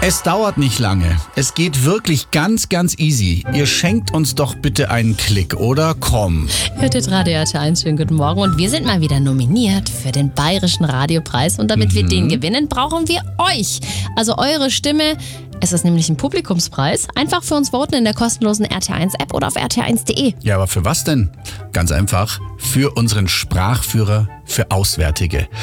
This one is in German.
Es dauert nicht lange. Es geht wirklich ganz, ganz easy. Ihr schenkt uns doch bitte einen Klick, oder? Komm. Hört ihr Radio RT1, schönen guten Morgen. Und wir sind mal wieder nominiert für den Bayerischen Radiopreis. Und damit wir den gewinnen, brauchen wir euch. Also eure Stimme. Es ist nämlich ein Publikumspreis. Einfach für uns voten in der kostenlosen RT1-App oder auf rt1.de. Ja, aber für was denn? Ganz einfach. Für unseren Sprachführer für Auswärtige.